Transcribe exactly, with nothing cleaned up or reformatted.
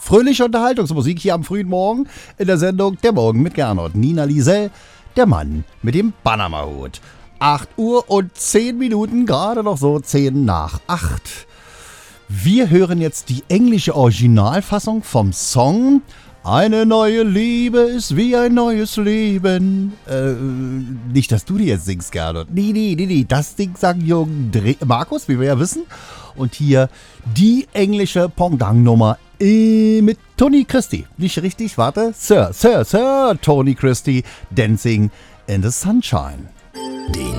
fröhliche Unterhaltungsmusik hier am frühen Morgen in der Sendung Der Morgen mit Gernot. Nina Liesel, der Mann mit dem Panama-Hut. acht Uhr und zehn Minuten, gerade noch so zehn nach acht. Wir hören jetzt die englische Originalfassung vom Song Eine neue Liebe ist wie ein neues Leben. Äh, nicht, dass du dir jetzt singst, Gernot. Nee, nee, nee, nee. Das Ding sang Jürgen Dre- Markus, wie wir ja wissen. Und hier die englische Pendant-Nummer äh, mit Tony Christie. Nicht richtig, warte. Sir, Sir, Sir Tony Christie, Dancing in the Sunshine. Die